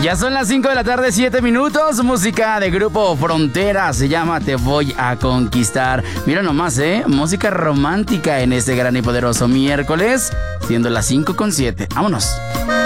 Ya son las 5 de la tarde, 7 minutos. Música de Grupo Frontera, se llama Te Voy a Conquistar. Mira nomás, música romántica en este gran y poderoso miércoles, siendo las 5:07. Vámonos.